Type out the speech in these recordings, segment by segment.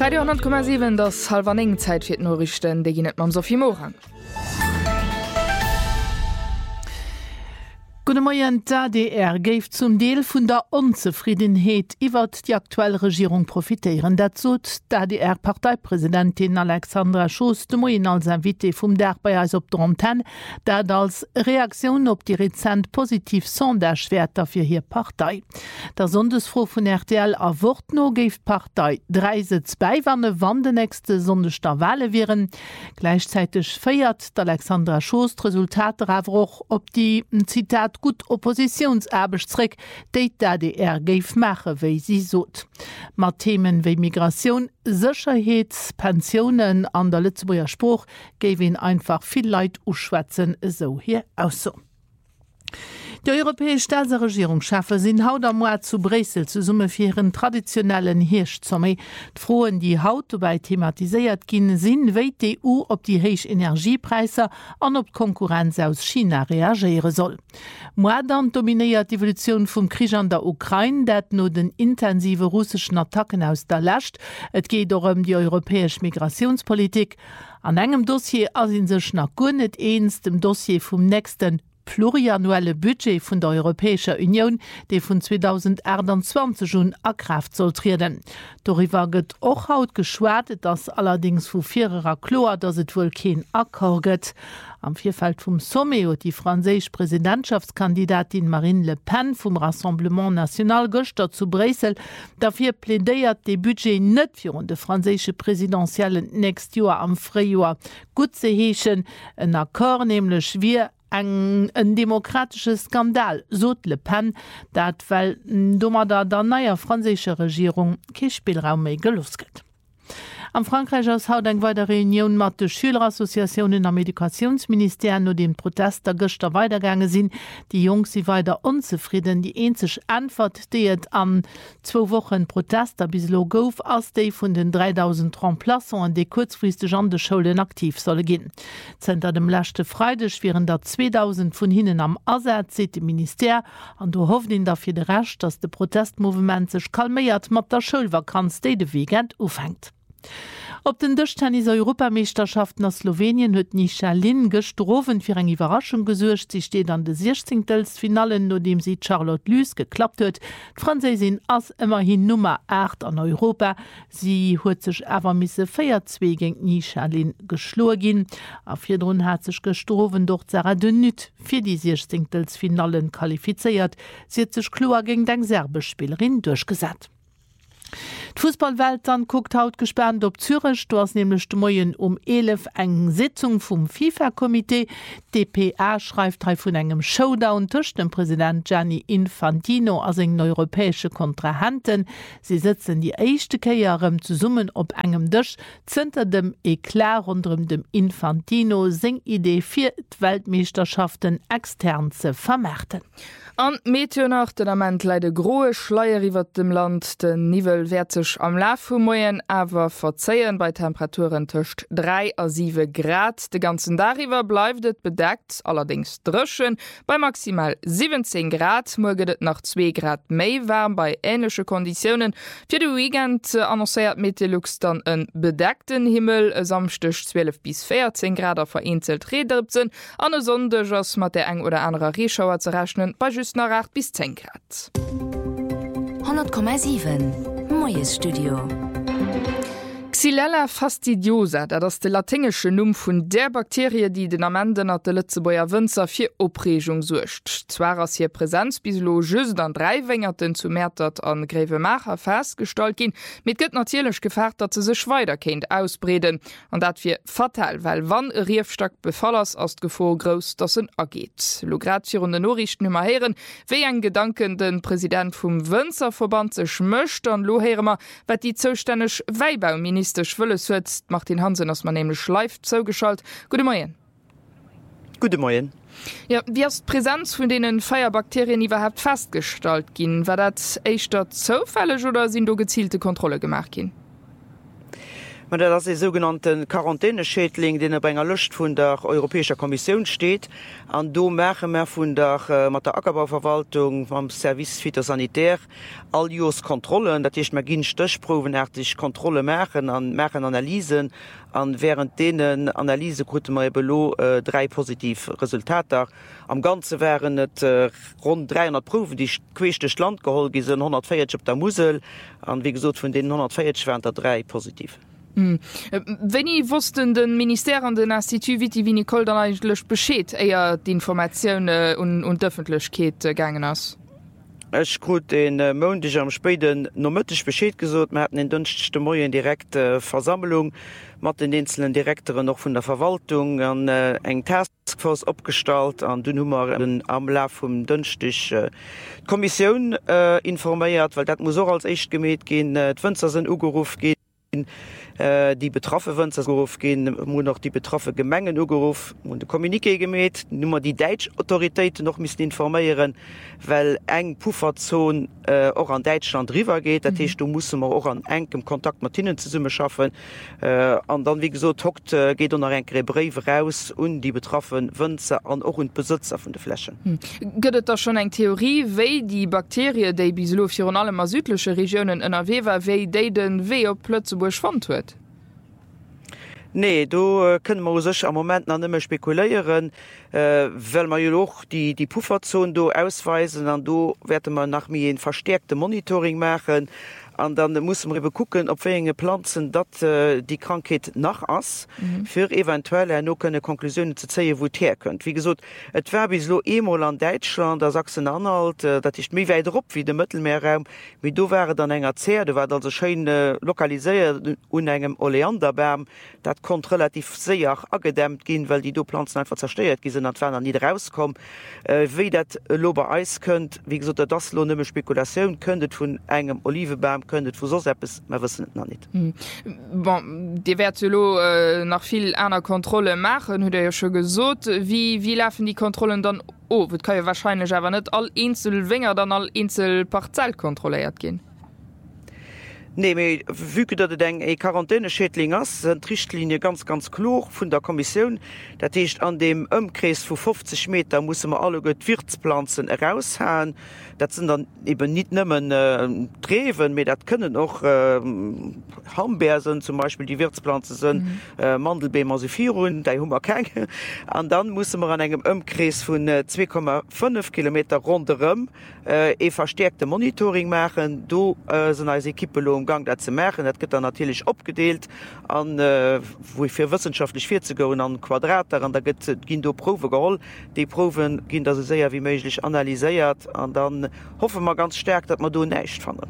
Radio 10,7 das halber eng Zeit fir Norrichten, de ginnet man Sophie Morang. Gudemoien d'ADR géif zum Deel vun der Unzufriedenheet iwwer die aktuelle Regierung profitéieren. Dat zot d'ADR-Parteipräsidentin Alexandra Schoos de Moien als Invité vum Derbeiers op d'Antenne, dat als Reaktion op die rezent positiv Sondagewerter fir hir Partei. Der Sondesfro vun RTL awort no géif Partei 3 Sitz beiwanne wann de nächste Sondester Wale viren. Gleichzeitig feiert d'Alexandra Schoos d'Resultate awoch op die Zitat gut Oppositionsarbeidsreck déit d'ADR géif mache, wéi sie sot. Mat Themen wéi Migration, Sicherheet, Pensionen an der Lützeburger Spruch géif einfach viel Leiit uschwätzen so hier aus so. Die europäische Staatsregierung schaffe sinn haut am Moat zu Bresel zu Summe fir ihren traditionellen Hirschzomme. D'Froen, die haut dabei thematisiert ginn, sinn wéi d'EU op die heich Energiepreise an op Konkurrenz aus China reagiere soll. Moadan dominiert die Evolution vum Krieg an der Ukraine, dat no den intensive russischen Attacken aus der Lächt. Et geht um die europäische Migrationspolitik. An engem Dossier asinn sech nach gunnet eens dem Dossier vum nächsten pluriannuelle Budget vun der Europäischer Union, de vun 2021 schon a Kraft soll treten. Darüber gëtt och haut geschwert, dass allerdings vu vierer Klor, dass et wohl kein Akkor gëtt. Am Vierfeld vum Sommet die französisch Präsidentschaftskandidatin Marine Le Pen vom Rassemblement National gëster zu Bresel, dafür plädeiert de Budget net für de französische Präsidentiellen nächst Jahr am Frühjahr gut ze heechen, en Akkor nämlich wir ein demokratisches Skandal, sot Le Pen, dat weil dummer der neier französische Regierung kein Spielraum méi gelusket. Am Frankreich aus haut eng weiter Reunion mat de Schülerassoziationen am Edukationsminister no dem Protest der Göster weitergange sinn. Die Jungs sie weiter unzufrieden. Die einzig Antwort, die et an 2 Wochen Protester bis lo gouf ass déi vun den 3000 Remplaçants an de kurzfristig an de Schulen aktiv solle gin. Zenter dem lächte Freidech wären der 2000 vun hinnen am Ersatz se dem Minister an du hofft ihn dafür de recht, dass de Protestmovement sech kalméiert mat der Schulvakanz de de Weekend ufhängt. Op den Tischtenniser Europameisterschaft nach Slowenien huet Nichalin gestroven fir eng Überraschung gesuercht. Sie steht an de 16. Finalen, no dem sie Charlotte Lys geklappt huet. Französin ass immerhin Nummer 8 an Europa. Sie huet sech awer misse 4-2 gegen Nichalin geschlor gin. Auf hierdrun hat sech gestroven durch Sarah Denut fir die 16. Finalen qualifiziert. Sie hat sech klar gegen deng serbisch Spielerin durchgesat. Die Fußballwelt dann guckt haut gesperrt op Zürich. Du hast nämlich Moien 11 eng Sitzung vom FIFA-Komitee. DPA schreibt vun engem Showdown zwischen dem Präsident Gianni Infantino als eng europäische Kontrahenten. Sie sitzen die echte Keierem zu summen op engem Tisch, zünter dem Eklat rund dem Infantino sing Idee für Weltmeisterschaften extern zu vermerken. An Meteornachtenament leide groe Schleier iwwer dem Land, den Nivel wertech am Laf vu Moien awer verzeien bei Temperaturen tëcht 3 a 7 Grad. De ganzen Dariwer bleifet et bedeckt, allerdings drëschen. Bei maximal 17 Grad moget et nach 2 Grad méi warm bei ähnliche Konditionen. Fir de Weekend annoncéiert Meteorlux dann en bedeckten Himmel, samstech 12 bis 14 Grad vereinzelt Redripsen, an Sonde ass mat der eng oder anderer Reschauer ze rechnen, bei just nach 8 bis 10 Grad. 100,7 Moyes Studio. Xylella fastidiosa, dat ass de latinesche Numm vun der Bakterie, die den Amenden at de Lützeburger Wënzer fir Opregung sucht. Zwar ass hier Präsenz bis lo just an 3 Wengerten zu Märtert an Grevemacher feststalt gin, mit gëtt natierlech gefährt, dat ze sech weiterkennt ausbreden. An dat fir fatal, weil wann e Riefstak befallers as Gefor gross dat se ageet. Logratio de Norrichten ëmmer heren, wéi eng Gedanken den Präsident vum Wënzerverband sech mëcht an Loheremer, wat die zoustännech Weibauminister Schwëlle macht den Hansen ass man nämlich live zougeschalt. Gute Morgen. Gute Morgen. Ja, wie hast Präsenz von denen Feierbakterien überhaupt festgestellt gin? War dat echt dat zufällig oder sind du gezielte Kontrolle gemacht gin? Das ist sogenannten Quarantäneschädling, den bei einer Lust von der Europäischer Kommission steht. Und da machen wir von der, mit der Ackerbauverwaltung, vom Service Phytosanitär, all Jahres Kontrollen. Das ist, wir gehen stichprobenartig Kontrollen machen, machen Analysen. Und während denen Analyse konnten wir eben 3 positive Resultate. Am Ganzen wären es rund 300 Proben, die quer das Land geholt sind, 140 auf der Mosel. Und wie gesagt, von denen 140 waren da 3 positiv. Wenn I wussten den Minister an den Institut wie Nicole dann eigentlich Bescheid eher die Informationen und Öffentlichkeit gegangen ist? Ich habe den Montag am späten noch mündlich Bescheid gesagt. Wir hatten den Donnerstag morgen direkt Versammlung mit den einzelnen Direktoren noch von der Verwaltung und eine Taskforce abgestellt. Und dann haben wir am Laufe vom Donnerstag die Kommission informiert, weil das muss auch als echt gemäht gehen. Die Fenster sind angerufen gehen. Die betroffen Wënzergeruf gin mo noch die betroffene Gemengen ugeruf und de Kommuniké gemet, Nummer die Deitsch Autoritéiten noch miss informéieren, well eng Pufferzon auch an Deutschland river geht, dat heißt, du muss man auch an engem Kontakt mat innen ze summe schaffen. An dann wie gesot hockt geht an enkere Briefe raus und die betroffen Wënzer an och und Besitzer vun de Flächen. Gëtt da schon eng Theorie, wéi die Bakterie déi bislo fir an allem a südlesche Regionen ënnerW war wéi déi den wéi op Plötzeburg schwant huet? Nee, da können wir sich am Moment noch nicht mehr spekulieren, weil wir ja auch die Pufferzone da ausweisen und da werden wir nach mir ein verstärktes Monitoring machen. Und dann muss man eben gucken, ob wir Pflanzen die Krankheit nach ist, für eventuell noch eine Konklusion zu ziehen, wo es herkommt. Wie gesagt, es war bis einmal in Deutschland, Sachsen-Anhalt, das ist mehr weit drauf wie der Mittelmeerraum, aber da wäre dann enger Zehr, da war also schön lokalisiert und einem Oleanderbaum, das konnte relativ sehr angedämmt gehen, weil die Pflanzen einfach zerstört sind und wenn nicht rauskommen. Wie das lober Eis könnt, wie gesagt, das noch nicht mehr Spekulation könnte von einem Olivenbaum könntet vu sos wissen noch nicht. Bon, die Wertlo nach viel einer Kontrolle machen huet ja schon gesot, wie laufen die Kontrollen dann kann ja wahrscheinlich aber net all Einzelwinger dann all Einzel Parzell kontrolliert gehen. Nee, wie dat eng Quarantäneschädling ass sind Richtlinie ganz klar vun der Kommission. Dat heißt, an dem Umkreis vu 50 Meter muss man alle Wirtspflanzen heraushaen. Dat sind dann eben nicht nimmen Treven, aber dat können auch Hambeeren zum Beispiel die Wirtspflanzen sind, Mandelbeem Firun, die hummer keine. Und dann muss man an engem Umkreis von 2,5 Kilometer rundherum verstärkte Monitoring machen. Do sind als Equipe Gang dat ze machen, dat gëtt natürlich opgedeelt an wo fir wissenschaftlich 40 go an Quadrater an der ginn do Prove geholl. Die Proven ginn dat se séier wie méiglich analyséiert an dann hoffen man ganz stark, dat man do neicht fannnen.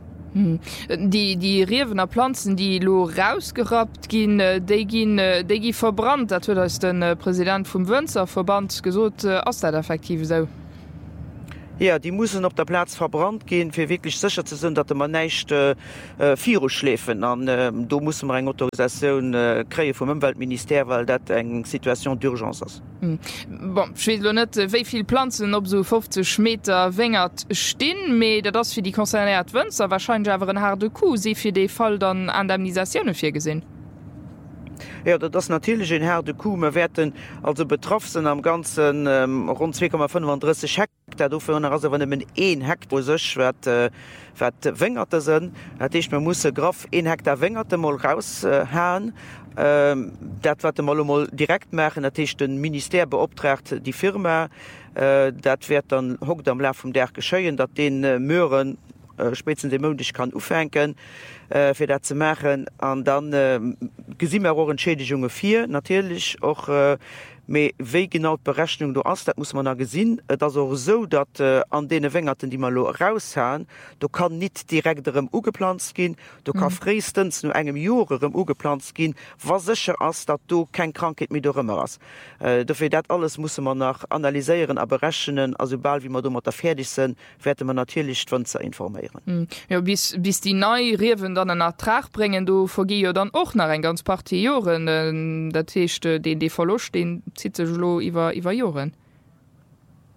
Die Rewener Pflanzen, die lo rausgerat gin, déi gi verbrannt, dat huet ass den Präsident vum Wënzerverband gesot ass dat effektiv so. Ja, die müssen auf der Platz verbrannt gehen, für wirklich sicher zu sein, dass man nicht Virus schläfen. Und da muss man eine Autorisation kriegen vom Umweltministerium, weil das eine Situation d'urgence ist. Bon, ich weiß nicht, wie viele Pflanzen auf so 50 Meter wengert stehen, aber das für die konzernierten Winzer wahrscheinlich aber ein harter Coup, sie für den Fall dann Indemnisationen für gesehen. Ja, das ist natürlich ein harter Coup. Wir werden also betroffen am ganzen rund 2,35 Hektar. Dafür also wenn man 1 Hektar sich wengerte sind. Das heißt, man muss graf 1 Hektar wengerte mal raushauen. Das wird man mal direkt machen. Das heißt, das Ministerium beauftragt die Firma. Das wird dann hockt am Lauf vom Tag geschehen, dass den Möhren spätestens den Montag kann aufhängen, für das zu machen. Und dann gesehen wir auch Entschädigungen 4, natürlich auch wie genau die Berechnung du hast, das muss man auch sehen. Das ist auch so, dass an den Wengerten, die man raushauen, du kann nicht direkt ugepflanzt gehen, du kann frühestens nur einem Jahr ugepflanzt gehen, was sicher ist, dass du keine Krankheit mehr darüber hast. Dafür das alles muss man noch analysieren, aber berechnen, also bald wie wir damit fertig sind, werden wir natürlich die Winzer informieren. Ja, bis die neuen Reven dann einen Ertrag bringen, du vergehst ja dann auch nach ein ganz paar Jahren. Das heißt, den Verlust, den zieht sich über Jahren.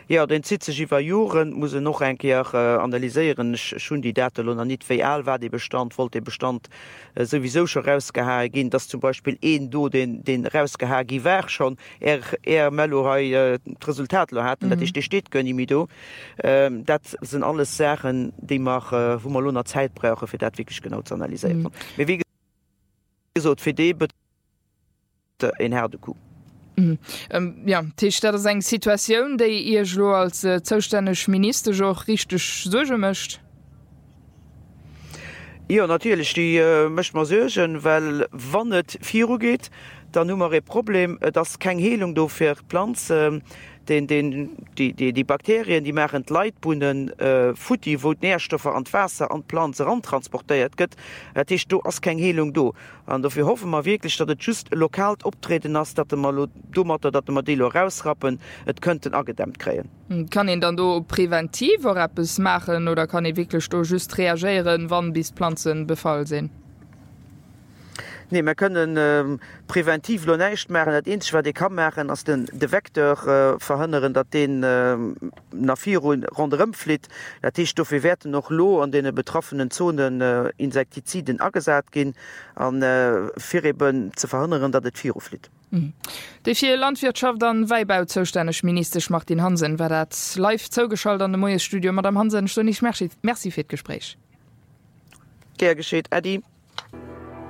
Ja, den Zitzegiwer Joren muss noch enkeer analyseieren schon die Daten und nicht real war die Bestand wollte Bestand sowieso schon rausgeha gehen, dass zum Beispiel do den rausgehagi war schon Mello Resultat hat dat ich die steht gönni mi do dat sind alles Sachen die mach wo man lohner Zeit brauche für dat wirklich genau zu analysieren wie gesagt, für die in Herdeku. Ja Tisch dat eng Situationun, déi ihr lo als zoustänech Minister joch richtig soge mcht. Ja natürlich die mcht man segen, weil wann net Viro geht, dann nummer e Problem, dats kein Heung do fir Pflanzen. Die Bakterien, die machen Leitbunden Futti, wo Nährstoffe an Wasser an Pflanzen rantransportiert gëtt, ist du as kein Heung do. Und dafür hoffen wir wirklich, dass es just lokal optreten ass, dat dummer dat Modelo rausrappen, et könnten agedämmt kreen. Kann ihn dann do präventiv oder es machen oder kann ich wirklich do just reagieren, wann bis Pflanzen befall sind? Nee, wir können präventiv lo neicht machen, dat ins de kann machen ass de Vektor verhënneren, dat den Nafirun rondëm flit, dat Stoffe werden noch lo an den betroffenen Zonen Insektiziden agesat gin an firben ze verhënneren, dat et Viro flit. De fir Landwirtschaft an Weibau zostännech Minister macht den Hansen, wer dat live zougeschalt an de Moie Studio mat am Hansen sto nicht Merci fir d Gespräch. Ger geschéet Eddie.